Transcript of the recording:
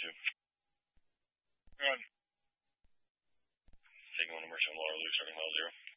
Run. Taking one emergency on Waterloo, starting mile 0.